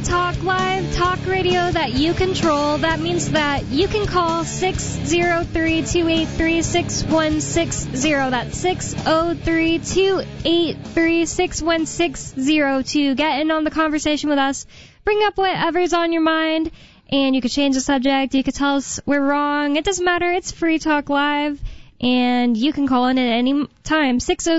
Talk Live, talk radio that you control. That means that you can call 603-283-6160. That's 603-283-6160 to get in on the conversation with us. Bring up whatever's on your mind, and you could change the subject. You could tell us we're wrong. It doesn't matter. It's Free Talk Live, and you can call in at any time,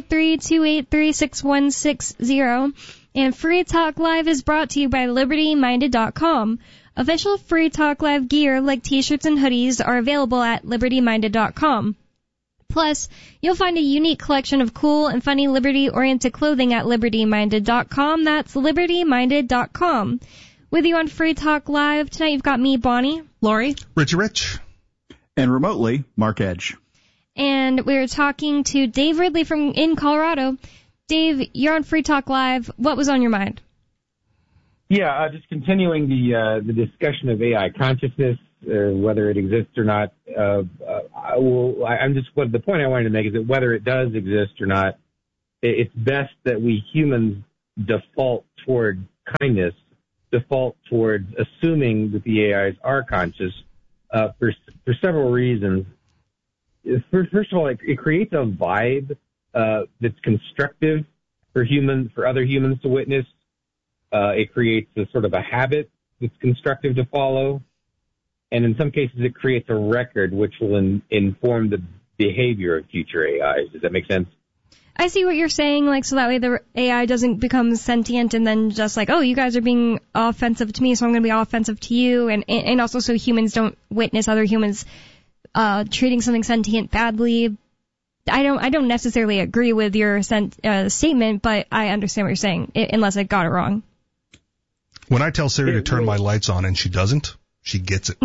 603-283-6160. And Free Talk Live is brought to you by LibertyMinded.com. Official Free Talk Live gear like t-shirts and hoodies are available at LibertyMinded.com. Plus, you'll find a unique collection of cool and funny liberty-oriented clothing at LibertyMinded.com. That's LibertyMinded.com. With you on Free Talk Live tonight, you've got me, Bonnie, Lori, Richie Rich, and remotely, Mark Edge. And we're talking to Dave Ridley in Colorado. Dave, you're on Free Talk Live. What was on your mind? Yeah, just continuing the discussion of AI consciousness, whether it exists or not. The point I wanted to make is that whether it does exist or not, it's best that we humans default toward kindness, default towards assuming that the AIs are conscious for several reasons. First of all, it creates a vibe that's constructive for other humans to witness. It creates a sort of a habit that's constructive to follow. And in some cases, it creates a record which will inform the behavior of future AIs. Does that make sense? I see what you're saying, so that way the AI doesn't become sentient and then just oh, you guys are being offensive to me, so I'm going to be offensive to you. And also so humans don't witness other humans treating something sentient badly. I don't necessarily agree with your statement, but I understand what you're saying, unless I got it wrong. When I tell Siri to turn my lights on and she doesn't, she gets it.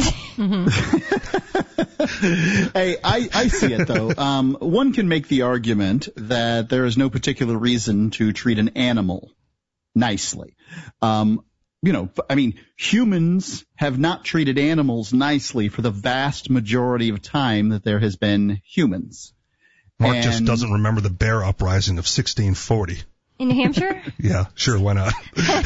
Hey, I see it, though. One can make the argument that there is no particular reason to treat an animal nicely. Humans have not treated animals nicely for the vast majority of time that there has been humans. Mark just doesn't remember the bear uprising of 1640. In New Hampshire? Yeah, sure, why not?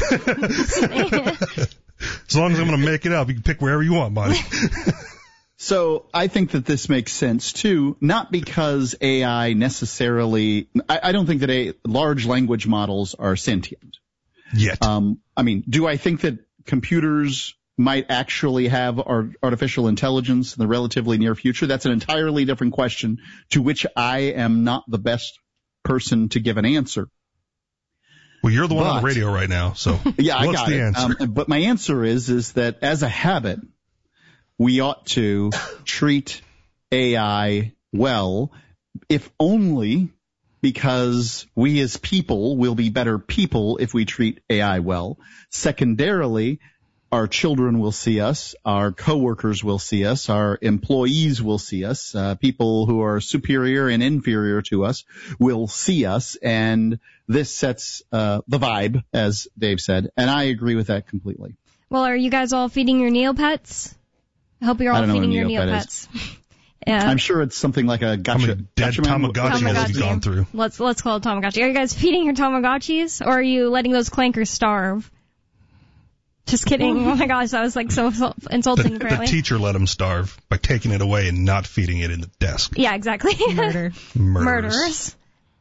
As long as I'm going to make it up, you can pick wherever you want, buddy. So I think that this makes sense, too, not because AI necessarily – I don't think that large language models are sentient. Yet. Do I think that computers might actually have artificial intelligence in the relatively near future? That's an entirely different question to which I am not the best person to give an answer. Well, you're the one on the radio right now, so yeah, I what's got the it. answer? But my answer is that as a habit, we ought to treat AI well, if only because we as people will be better people if we treat AI well. Secondarily, our children will see us, our coworkers will see us, our employees will see us, people who are superior and inferior to us will see us, and this sets the vibe, as Dave said, and I agree with that completely. Well, are you guys all feeding your Neopets? I hope you're all feeding your Neopets. Yeah. I'm sure it's something like a gotcha. Dead Tamagotchi has he gone through. Let's call it Tamagotchi. Are you guys feeding your Tamagotchis, or are you letting those clankers starve? Just kidding. Oh my gosh, that was so insulting, apparently. The teacher let him starve by taking it away and not feeding it in the desk. Yeah, exactly. Murderers.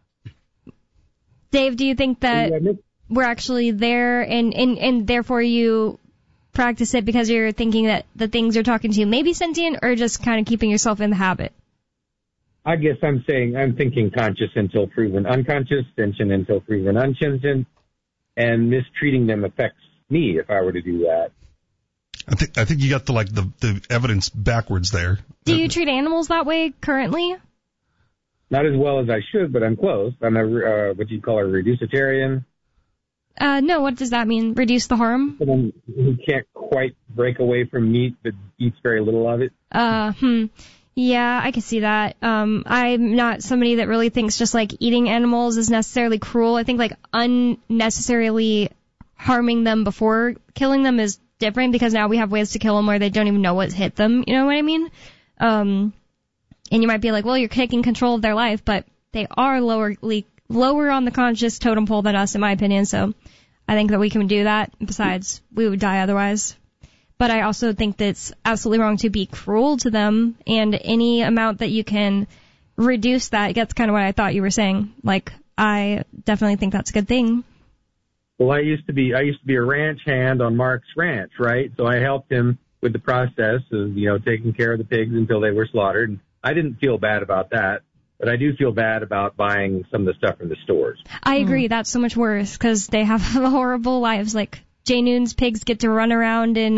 Dave, do you think that we're actually there and therefore you practice it because you're thinking that the things you're talking to may be sentient, or just kind of keeping yourself in the habit? I guess I'm thinking conscious until proven unconscious, sentient until proven unsentient, and mistreating them affects me if I were to do that. I think you got the evidence backwards there. Do you treat animals that way currently? Not as well as I should, but I'm close. I'm a what you'd call a reducitarian. No, what does that mean? Reduce the harm? Someone who can't quite break away from meat but eats very little of it. Yeah, I can see that. I'm not somebody that really thinks just eating animals is necessarily cruel. I think unnecessarily harming them before killing them is different, because now we have ways to kill them where they don't even know what's hit them. You know what I mean? And you might be well, you're taking control of their life, but they are lower on the conscious totem pole than us, in my opinion. So I think that we can do that. Besides, we would die otherwise. But I also think that it's absolutely wrong to be cruel to them, and any amount that you can reduce that, that's kind of what I thought you were saying. Like, I definitely think that's a good thing. Well, I used to be a ranch hand on Mark's ranch, right? So I helped him with the process of, taking care of the pigs until they were slaughtered. And I didn't feel bad about that, but I do feel bad about buying some of the stuff from the stores. I agree. That's so much worse because they have horrible lives. Like, Jay Noon's pigs get to run around in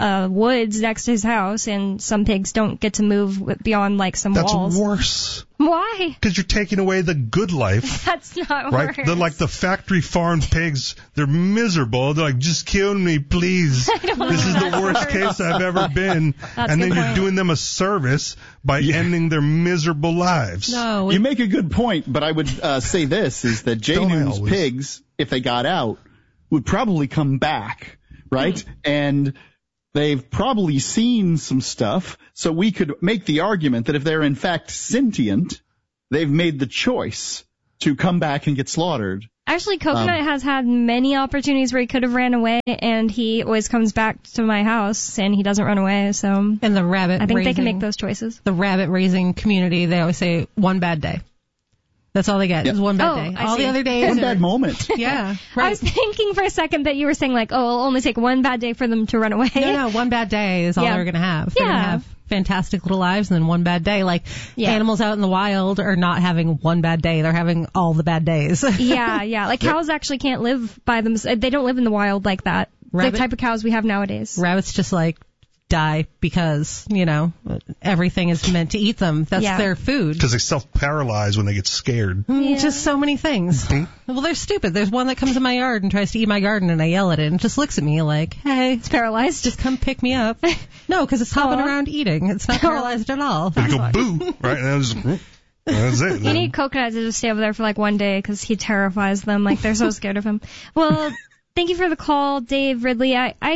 woods next to his house, and some pigs don't get to move beyond, like, some walls. That's worse. Why? Because you're taking away the good life. That's not right? worse. They're like the factory farmed pigs. They're miserable. They're like, just kill me, please. This is the worst case I've ever been. And then you're doing them a service by ending their miserable lives. No, you make a good point, but I would say this, is that Jay Noon's pigs, if they got out, would probably come back, right? And they've probably seen some stuff, so we could make the argument that if they're in fact sentient, they've made the choice to come back and get slaughtered. Actually, Coconut has had many opportunities where he could have ran away, and he always comes back to my house, and he doesn't run away, so... And the rabbit I think raising, they can make those choices. The rabbit raising community, they always say, one bad day. That's all they get, is one bad day. All the other days one bad moment. Yeah, right. I was thinking for a second that you were saying, like, it'll only take one bad day for them to run away. No, one bad day is all they're going to have. They're going to have fantastic little lives and then one bad day. Like, animals out in the wild are not having one bad day. They're having all the bad days. Yeah. Like, cows actually can't live by themselves. They don't live in the wild like that. The type of cows we have nowadays. Rabbits just, like, die because, everything is meant to eat them. That's their food. Because they self-paralyze when they get scared. Just so many things. Well, they're stupid. There's one that comes in my yard and tries to eat my garden, and I yell at it, and it just looks at me like, hey. It's paralyzed. Just come pick me up. No, because it's hopping around eating. It's not paralyzed at all. You go, boo, right? And that's it. You need Coconut to just stay over there for like one day because he terrifies them. Like, they're so scared of him. Well, thank you for the call, Dave Ridley.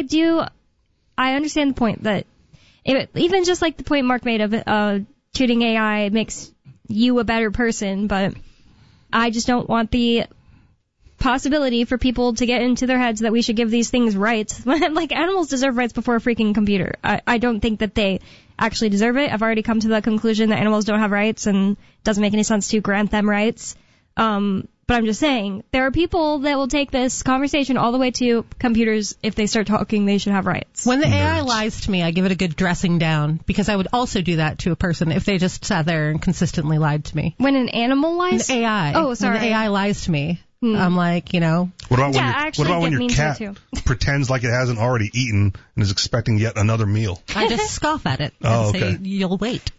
I understand the point that even just like the point Mark made of treating AI makes you a better person, but I just don't want the possibility for people to get into their heads that we should give these things rights. Like, animals deserve rights before a freaking computer. I don't think that they actually deserve it. I've already come to the conclusion that animals don't have rights, and it doesn't make any sense to grant them rights. But I'm just saying, there are people that will take this conversation all the way to computers. If they start talking, they should have rights. When the AI lies to me, I give it a good dressing down, because I would also do that to a person if they just sat there and consistently lied to me. When an animal lies? An AI. Oh, sorry. When the AI lies to me, I'm like, What about when your cat pretends like it hasn't already eaten and is expecting yet another meal? I just scoff at it and say, you'll wait.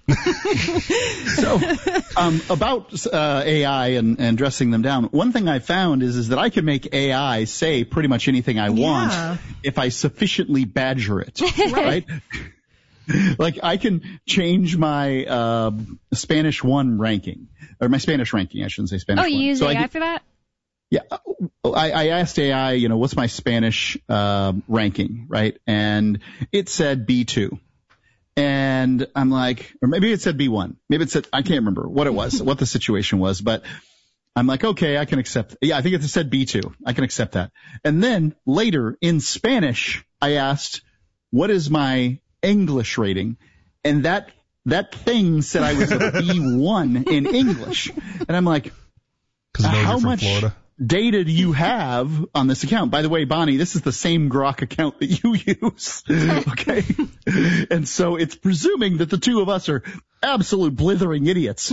So, about AI and dressing them down, one thing I found is that I can make AI say pretty much anything I want if I sufficiently badger it, right? Like, I can change my Spanish 1 ranking, or my Spanish ranking, I shouldn't say Spanish 1. Oh, you use AI for that? Yeah, I asked AI, what's my Spanish ranking, right? And it said B2. And I'm like, or maybe it said B1. Maybe it said, I can't remember what it was, what the situation was, but I'm like, okay, I can accept. Yeah, I think it said B2. I can accept that. And then later in Spanish, I asked, what is my English rating? And that thing said I was a B1 in English. And I'm like, how much Florida data do you have on this account? By the way, Bonnie, this is the same Grok account that you use. Okay. And so it's presuming that the two of us are absolute blithering idiots.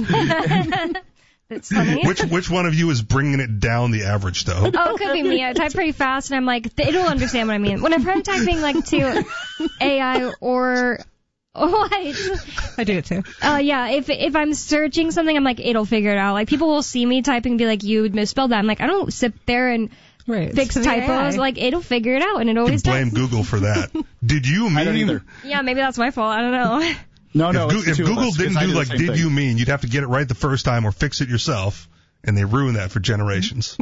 That's funny. Which one of you is bringing it down the average, though? Oh, it could be me. I type pretty fast, and I'm like, it'll understand what I mean. Whenever I'm typing, like, to AI or... What? I do it too. Yeah, if I'm searching something, I'm like, it'll figure it out. Like, people will see me typing and be like, you misspelled that. I'm like, I don't sit there and fix typos. Like, it'll figure it out, and it always does. Blame Google for that. Did you mean? I don't either. Yeah, maybe that's my fault. I don't know. No. If Google didn't do like, did you mean, you'd have to get it right the first time or fix it yourself, and they ruin that for generations.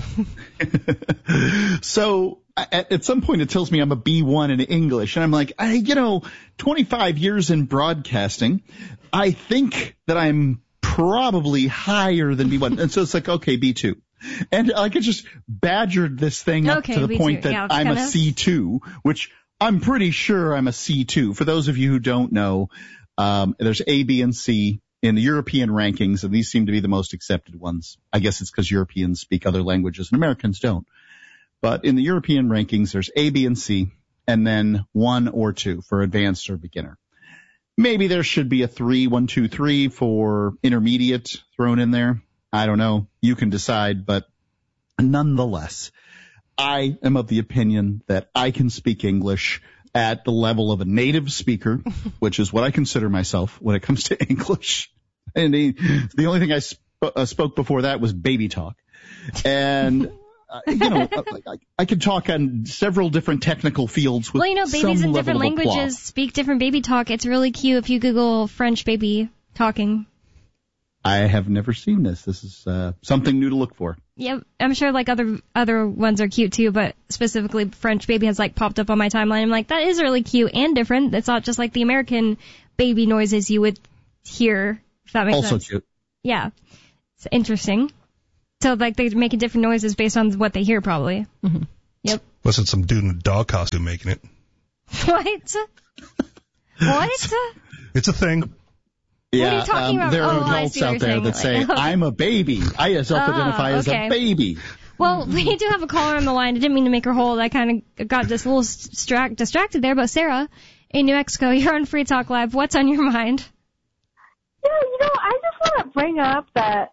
So at some point it tells me I'm a B1 in English, and I'm like, 25 years in broadcasting, I think that I'm probably higher than B1. And so it's like, okay, B2. And I could just badgered this thing up to the point that I'm a C2, which I'm pretty sure I'm a C2. For those of you who don't know, there's A, B, and C in the European rankings, and these seem to be the most accepted ones. I guess it's because Europeans speak other languages and Americans don't. But in the European rankings, there's A, B, and C, and then 1 or 2 for advanced or beginner. Maybe there should be a 3, 1, 2, 3 for intermediate thrown in there. I don't know. You can decide, but nonetheless, I am of the opinion that I can speak English at the level of a native speaker, which is what I consider myself when it comes to English. And the only thing I spoke before that was baby talk. And, I could talk on several different technical fields with babies in different languages speak different baby talk. It's really cute if you Google French baby talking. I have never seen this. This is something new to look for. Yep, I'm sure other ones are cute too, but specifically French baby has popped up on my timeline. I'm like, that is really cute and different. It's not just like the American baby noises you would hear, if that makes sense. Also cute. Yeah, it's interesting. So they're making different noises based on what they hear, probably. Mm-hmm. Yep. Wasn't some dude in a dog costume making it? What? What? It's a thing. Yeah, what are you talking about? There are adults out there that say, I'm a baby. I self-identify as a baby. Well, we do have a caller on the line. I didn't mean to make her hold. I kind of got just a little distracted there. But Sarah, in New Mexico, you're on Free Talk Live. What's on your mind? Yeah, I just want to bring up that,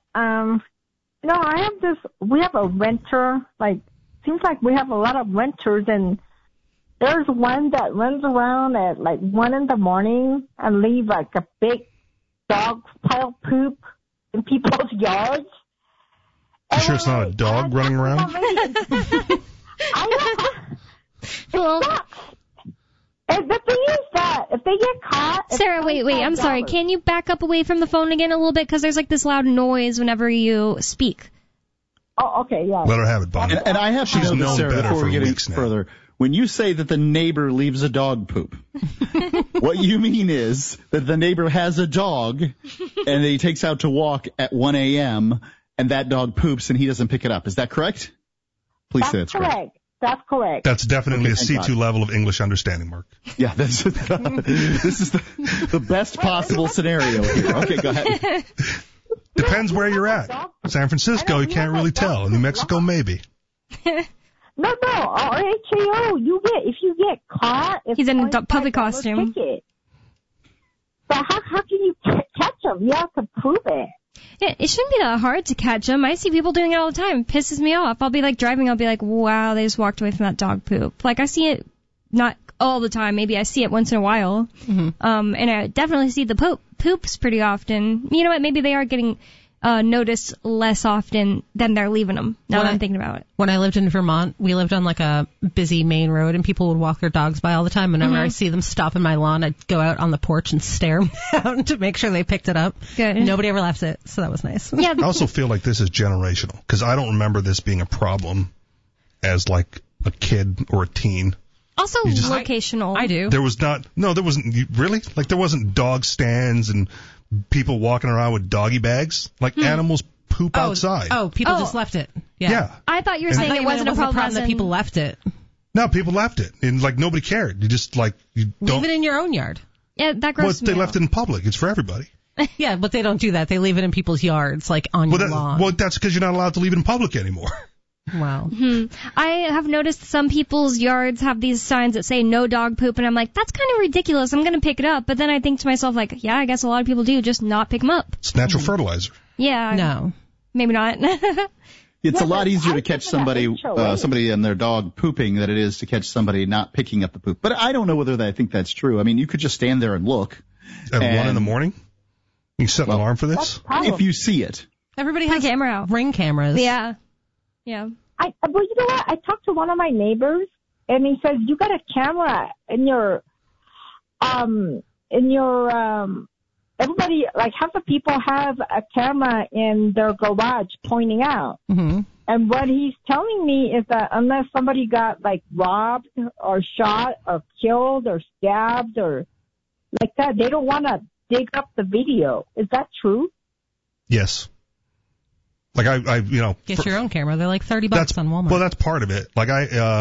we have a renter, seems like we have a lot of renters, and there's one that runs around at 1 a.m. and leave a big dog pile poop in people's yards. You sure it's not a dog running around? Well, and the thing is that if they get caught... Sarah, wait, I'm sorry. Can you back up away from the phone again a little bit? Because there's this loud noise whenever you speak. Oh, okay, yeah. Let her have it, Bonnie. And I have to know this, Sarah, before we get any further. When you say that the neighbor leaves a dog poop, what you mean is that the neighbor has a dog and he takes out to walk at 1 a.m. and that dog poops and he doesn't pick it up. Is that correct? Please say that's correct. That's correct. That's definitely a C2 level of English understanding, Mark. Yeah, this is the best possible scenario here. Okay, go ahead. Depends where you're at. San Francisco, you can't really tell. New Mexico, maybe. No, HAO, if you get caught, he's in a public costume. But how can you catch him? You have to prove it. Yeah, it shouldn't be that hard to catch them. I see people doing it all the time. It pisses me off. I'll be driving, I'll be wow, they just walked away from that dog poop. I see it not all the time. Maybe I see it once in a while. Mm-hmm. And I definitely see the poops pretty often. You know what? Maybe they are getting noticed less often than they're leaving them, now that I'm thinking about it. When I lived in Vermont, we lived on a busy main road, and people would walk their dogs by all the time. Whenever I see them stop in my lawn, I'd go out on the porch and stare them down to make sure they picked it up. Good. Nobody ever left it, so that was nice. Yeah. I also feel like this is generational, because I don't remember this being a problem as a kid or a teen. Also locational. I do. There wasn't, really? There wasn't dog stands and people walking around with doggy bags? Animals poop outside. Oh, people just left it. Yeah. I thought you were saying it wasn't a problem that people left it. No, people left it. And nobody cared. You just you don't. Leave it in your own yard. Yeah, that grosses me out. They left it in public. It's for everybody. Yeah, but they don't do that. They leave it in people's yards, on your lawn. Well, that's because you're not allowed to leave it in public anymore. Wow. Mm-hmm. I have noticed some people's yards have these signs that say no dog poop, and I'm that's kind of ridiculous. I'm going to pick it up. But then I think to myself, yeah, I guess a lot of people do just not pick them up. It's natural fertilizer. Yeah. No. Maybe not. It's a lot easier to catch somebody and their dog pooping than it is to catch somebody not picking up the poop. But I don't know whether I think that's true. I mean, you could just stand there and look. At 1 a.m? You can set an alarm for this? If you see it. Everybody has camera out. Ring cameras. Yeah. Yeah. Well, you know what? I talked to one of my neighbors, and he says you got a camera in your everybody, half the people have a camera in their garage pointing out. Mm-hmm. And what he's telling me is that unless somebody got robbed or shot or killed or stabbed or that, they don't want to dig up the video. Is that true? Yes. Like I get your own camera. They're like $30 on Walmart. Well, that's part of it. Like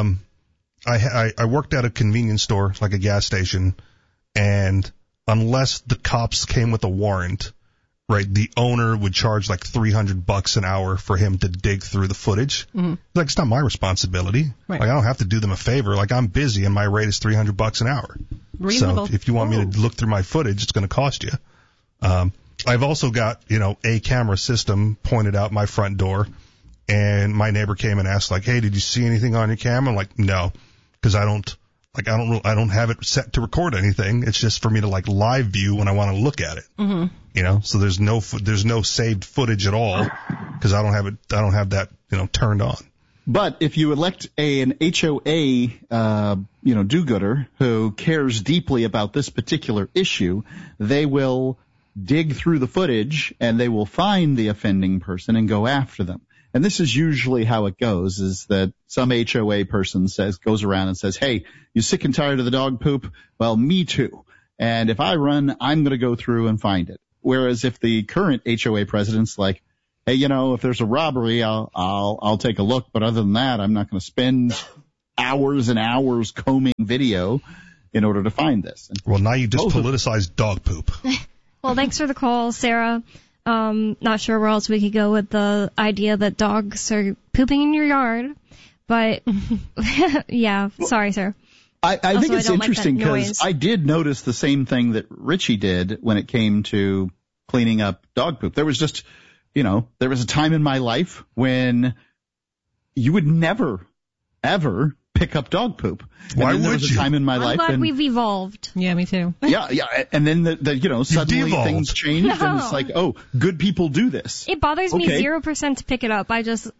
I worked at a convenience store, like a gas station, and unless the cops came with a warrant, right, the owner would charge like $300 an hour for him to dig through the footage. Mm-hmm. Like, it's not my responsibility. Right. Like, I don't have to do them a favor. Like, I'm busy and my rate is $300 an hour. Reasonable. So if you want me to look through my footage, it's going to cost you. I've also got, a camera system pointed out my front door, and my neighbor came and asked, like, hey, did you see anything on your camera? I'm like, no, because I don't have it set to record anything. It's just for me to like live view when I want to look at it. Mm-hmm. So there's no saved footage at all because I don't have that, turned on. But if you elect an HOA, do-gooder who cares deeply about this particular issue, they will dig through the footage and they will find the offending person and go after them. And this is usually how it goes, is that some HOA person goes around and says, hey, you sick and tired of the dog poop? Well, me too. And if I run, I'm going to go through and find it. Whereas if the current HOA president's like, hey, if there's a robbery, I'll take a look. But other than that, I'm not going to spend hours and hours combing video in order to find this. Well, now you just politicized dog poop. Well, thanks for the call, Sarah. Not sure where else we could go with the idea that dogs are pooping in your yard. But, yeah, sorry, sir. I think it's interesting because I did notice the same thing that Richie did when it came to cleaning up dog poop. There was just, there was a time in my life when you would never, ever pick up dog poop. Why would you? There was a time in my life. I'm glad we've evolved. Yeah, me too. Yeah. And then suddenly things changed and it's like, oh, good people do this. It bothers me 0% to pick it up.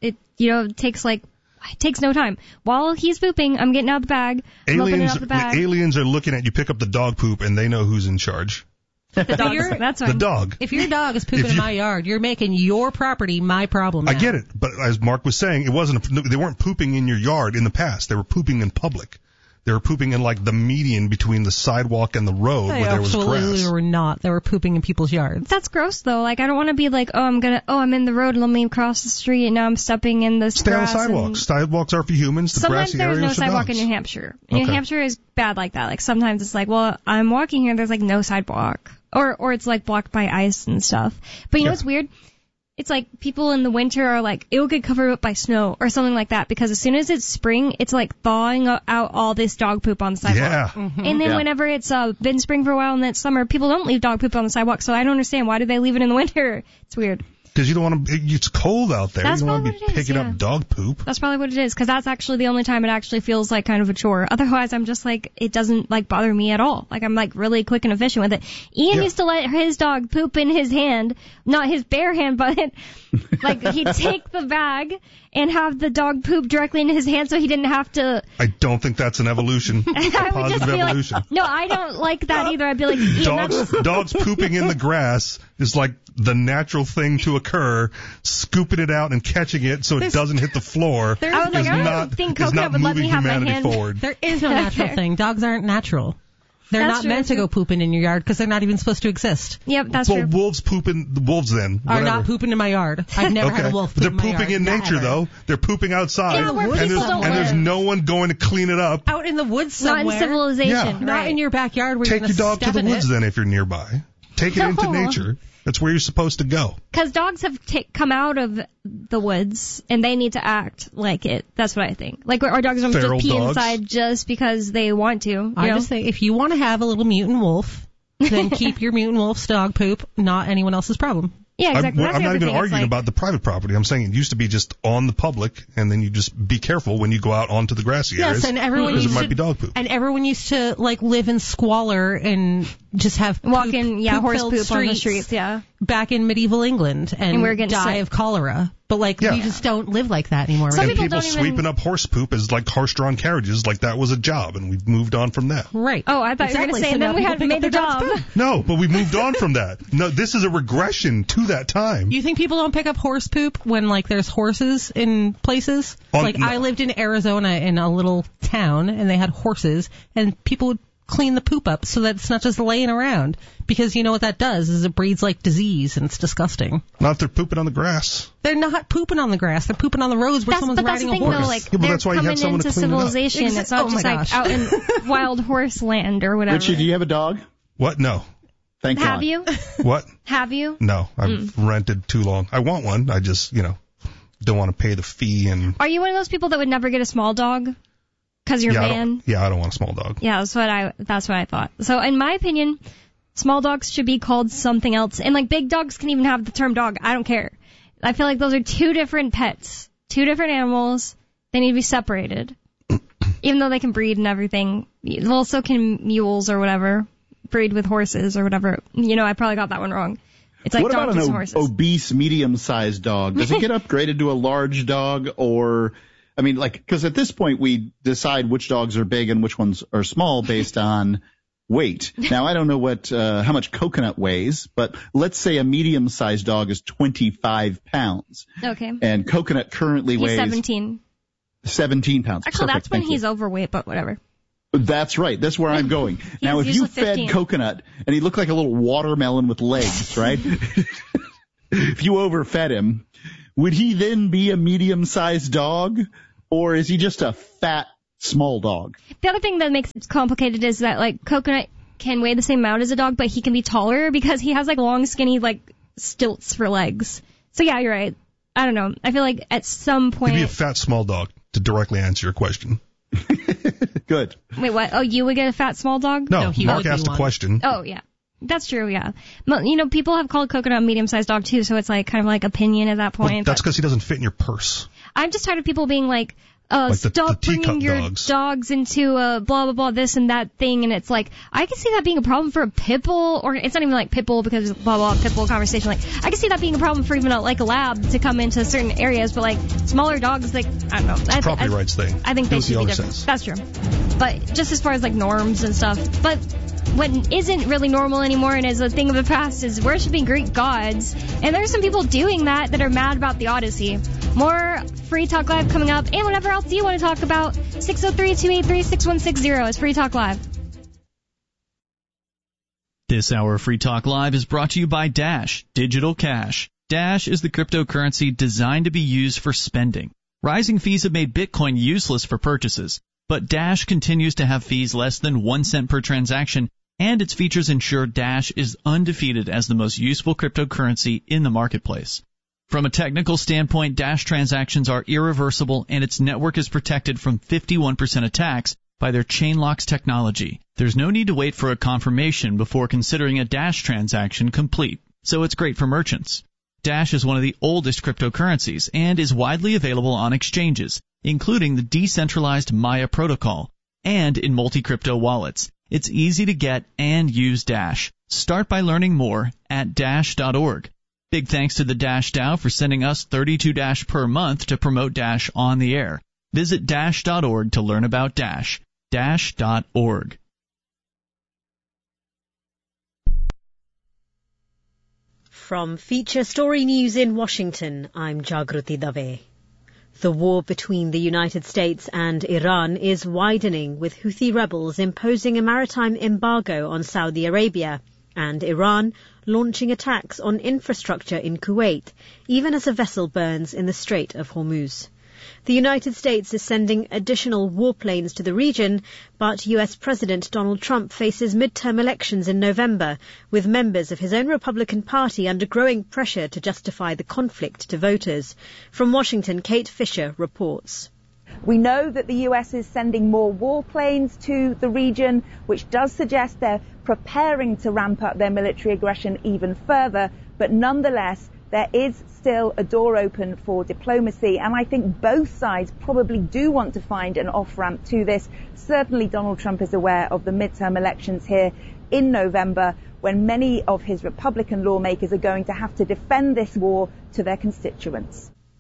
It takes no time. While he's pooping, I'm getting out the bag. Aliens are looking at you pick up the dog poop and they know who's in charge. The dog. That's fine. The dog. If your dog is pooping in my yard, you're making your property my problem now. I get it, but as Mark was saying, they weren't pooping in your yard in the past. They were pooping in public. They were pooping in like the median between the sidewalk and the road where there was grass. They absolutely were not. They were pooping in people's yards. That's gross though. Like I don't want to be like, I'm in the road. Let me cross the street and now I'm stepping in this grass. Stay on sidewalks. Sidewalks are for humans. The grassy areas there's no sidewalk in New Hampshire. New Hampshire is bad like that. Like sometimes it's like, well, I'm walking here. There's like no sidewalk. Or it's like blocked by ice and stuff. But you know what's weird? It's like people in the winter are like, it'll get covered up by snow or something like that because as soon as it's spring, it's like thawing out all this dog poop on the sidewalk. Yeah. Mm-hmm. And then whenever it's been spring for a while and it's summer, people don't leave dog poop on the sidewalk. So I don't understand. Why do they leave it in the winter? It's weird. Because you don't want to, it's cold out there. That's you don't want to be picking up dog poop. That's probably what it is, because that's actually the only time it actually feels like kind of a chore. Otherwise, I'm just like, it doesn't like bother me at all. Like, I'm like really quick and efficient with it. Ian used to let his dog poop in his hand, not his bare hand, but like he'd take the bag and have the dog poop directly into his hand so he didn't have to. I don't think that's an evolution. Positive evolution. Like, no, I don't like that either. I'd be like, Ian, dogs pooping in the grass is like the natural thing to occur. Scooping it out and catching it so it doesn't hit the floor is not moving humanity forward. There is no natural thing. Dogs aren't natural. They're not meant to go pooping in your yard because they're not even supposed to exist. Yep, that's true. Wolves are not pooping in my yard. I've never had a wolf poop in my yard. They're pooping in nature, though. They're pooping outside. Yeah, and there's no one going to clean it up. Out in the woods somewhere. Not in civilization. Yeah. Not in your backyard where Take you're your dog to the woods then if you're nearby. Take it into nature. That's where you're supposed to go. Because dogs have come out of the woods, and they need to act like it. That's what I think. Like, our dogs don't just pee inside just because they want to. I just think if you want to have a little mutant wolf, then keep your mutant wolf's dog poop, not anyone else's problem. Yeah, exactly. I'm not even arguing about the private property. I'm saying it used to be just on the public, and then you just be careful when you go out onto the grassy areas. Yes, and everyone used there might be dog poop. And everyone used to like live in squalor and just have horse poop on the streets. Yeah, back in medieval England, and we're die of cholera. But we just don't live like that anymore. Some people sweeping up horse poop as like horse-drawn carriages, like that was a job, and we've moved on from that. Right. Oh, I thought you were going to say, and then we had made the job. No, but we moved on from that. No, this is a regression to that time. You think people don't pick up horse poop when there's horses in places? I lived in Arizona in a little town, and they had horses, and people would clean the poop up so that it's not just laying around. Because you know what that does is it breeds like disease and it's disgusting. Not if they're pooping on the grass. They're not pooping on the grass. They're pooping on the roads where someone's riding a horse. Though, like, they're that's why you have someone into to clean civilization. it up. It's not just like out in wild horse land or whatever. Richie, do you have a dog? What? No. Thank God. Have you? What? Have you? No. I've rented too long. I want one. I just, don't want to pay the fee. And Are you one of those people that would never get a small dog? Because you're a man? I don't want a small dog. Yeah, that's what I thought. So in my opinion, small dogs should be called something else. And like big dogs can even have the term dog. I don't care. I feel like those are two different pets, two different animals. They need to be separated. Even though they can breed and everything. Well, so can mules or whatever. Breed with horses or whatever. I probably got that one wrong. It's like what about donkeys and an horses. obese, medium-sized dog? Does it get upgraded to a large dog or... I mean, because at this point we decide which dogs are big and which ones are small based on weight. Now, I don't know how much Coconut weighs, but let's say a medium-sized dog is 25 pounds. Okay. And Coconut currently weighs 17. 17 pounds. Actually, Perfect. that's when he's overweight, but whatever. That's right. That's where I'm going. Now, if you fed 15. Coconut and he looked like a little watermelon with legs, right? If you overfed him, would he then be a medium-sized dog, or is he just a fat, small dog? The other thing that makes it complicated is that, like, Coconut can weigh the same amount as a dog, but he can be taller because he has, like, long, skinny, like, stilts for legs. So, yeah, you're right. I don't know. I feel like at some point... He'd be a fat, small dog, to directly answer your question. Good. Wait, what? Oh, you would get a fat, small dog? No, Mark asked a question. Oh, yeah. That's true, yeah. People have called Coconut a medium-sized dog, too, so it's like kind of like opinion at that point. Well, that's because he doesn't fit in your purse. I'm just tired of people being like, the stop bringing your dogs into blah, blah, blah, this and that thing, and it's like, I can see that being a problem for a pit bull, or it's not even like pit bull because blah, blah, pit bull conversation. Like, I can see that being a problem for even a lab to come into certain areas, but like, smaller dogs, like, I don't know. It's a property rights thing. I think they should be different. Sense. That's true. But just as far as like norms and stuff, but what isn't really normal anymore and is a thing of the past is worshiping Greek gods. And there's some people doing that are mad about the Odyssey. More Free Talk Live coming up, and whatever else you want to talk about. 603-283-6160 is Free Talk Live. This hour of Free Talk Live is brought to you by Dash Digital Cash. Dash is the cryptocurrency designed to be used for spending. Rising fees have made Bitcoin useless for purchases, but Dash continues to have fees less than 1 cent per transaction, and its features ensure Dash is undefeated as the most useful cryptocurrency in the marketplace. From a technical standpoint, Dash transactions are irreversible, and its network is protected from 51% attacks by their Chainlocks technology. There's no need to wait for a confirmation before considering a Dash transaction complete, so it's great for merchants. Dash is one of the oldest cryptocurrencies and is widely available on exchanges, including the decentralized Maya protocol, and in multi-crypto wallets. It's easy to get and use Dash. Start by learning more at Dash.org. Big thanks to the Dash DAO for sending us 32 Dash per month to promote Dash on the air. Visit Dash.org to learn about Dash. Dash.org. From Feature Story News in Washington, I'm Jagruti Dave. The war between the United States and Iran is widening, with Houthi rebels imposing a maritime embargo on Saudi Arabia and Iran launching attacks on infrastructure in Kuwait, even as a vessel burns in the Strait of Hormuz. The United States is sending additional warplanes to the region, but U.S. President Donald Trump faces midterm elections in November, with members of his own Republican Party under growing pressure to justify the conflict to voters. From Washington, Kate Fisher reports. We know that the U.S. is sending more warplanes to the region, which does suggest they're preparing to ramp up their military aggression even further, but nonetheless, there is still a door open for diplomacy, and I think both sides probably do want to find an off-ramp to this. Certainly Donald Trump is aware of the midterm elections here in November, when many of his Republican lawmakers are going to have to defend this war to their constituents.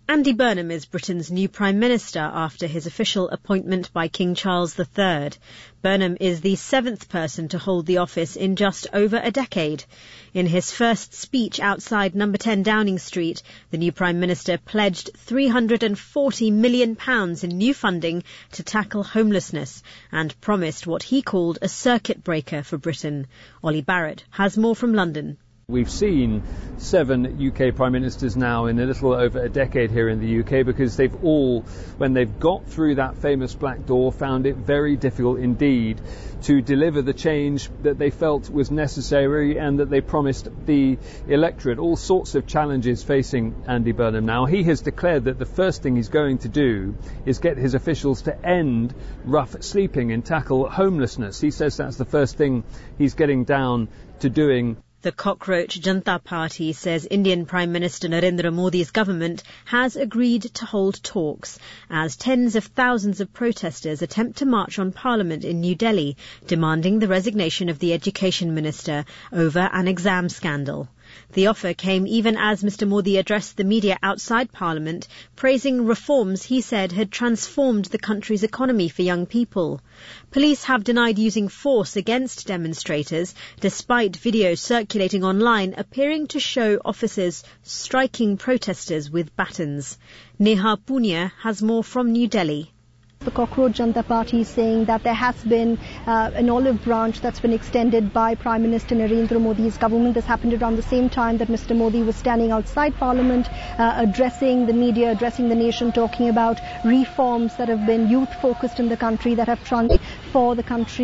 Andy Burnham is Britain's new Prime Minister after his official appointment by King Charles III. Burnham is the 7th person to hold the office in just over a decade. In his first speech outside No. 10 Downing Street, the new Prime Minister pledged £340 million in new funding to tackle homelessness and promised what he called a circuit breaker for Britain. Ollie Barrett has more from London. We've seen 7 UK Prime Ministers now in a little over a decade here in the UK because they've all, when they've got through that famous black door, found it very difficult indeed to deliver the change that they felt was necessary and that they promised the electorate. All sorts of challenges facing Andy Burnham now. He has declared that the first thing he's going to do is get his officials to end rough sleeping and tackle homelessness. He says that's the first thing he's getting down to doing. The Cockroach Janata Party says Indian Prime Minister Narendra Modi's government has agreed to hold talks as tens of thousands of protesters attempt to march on Parliament in New Delhi, demanding the resignation of the Education Minister over an exam scandal. The offer came even as Mr. Modi addressed the media outside Parliament, praising reforms he said had transformed the country's economy for young people. Police have denied using force against demonstrators, despite videos circulating online appearing to show officers striking protesters with batons. Neha Punya has more from New Delhi. The Cockroach Janata Party is saying that there has been an olive branch that's been extended by Prime Minister Narendra Modi's government. This happened around the same time that Mr. Modi was standing outside Parliament, addressing the media, addressing the nation, talking about reforms that have been youth-focused in the country, that have for the country.